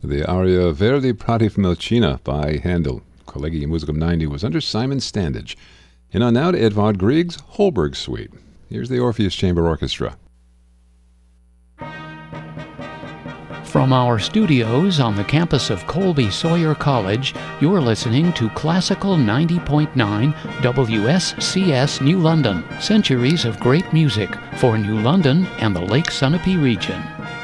The aria Verdi Prati Melcina by Handel, Collegium Musicum 90, was under Simon Standage. And on now to Edvard Grieg's Holberg Suite. Here's the Orpheus Chamber Orchestra. From our studios on the campus of Colby Sawyer College, you're listening to Classical 90.9 WSCS New London. Centuries of great music for New London and the Lake Sunapee region.